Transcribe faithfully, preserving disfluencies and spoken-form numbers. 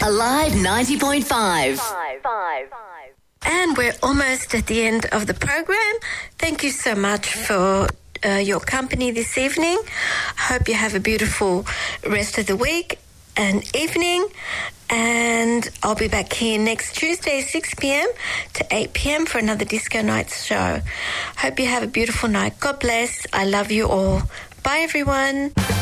Alive ninety point five. And we're almost at the end of the program. Thank you so much for uh, your company this evening. I hope you have a beautiful rest of the week and evening. And I'll be back here next Tuesday, six p.m. to eight p.m. for another Disco Nights show. Hope you have a beautiful night. God bless. I love you all. Bye, everyone.